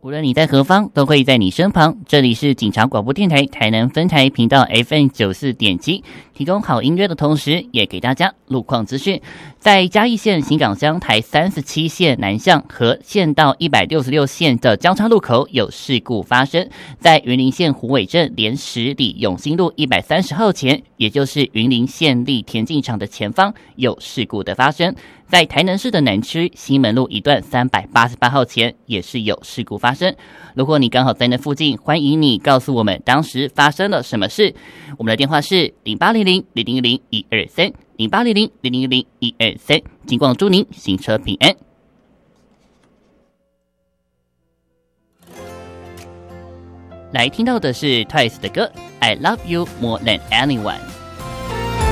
无论你在何方，都会在你身旁。这里是警察广播电台台南分台频道 FM94.7，提供好音乐的同时，也给大家路况资讯。在嘉义县新港乡台37线南向和县道166线的交叉路口有事故发生，在云林县虎尾镇连十里永兴路130号前，也就是云林县立田径场的前方有事故的发生。在台南市的南区西门路一段388号前也是有事故发生。如果你刚好在那附近，欢迎你告诉我们当时发生了什么事。我们的电话是0800-000-123 0800-000-123。警广祝您行车平安。来听到的是 Twice 的歌 I Love You More Than Anyone。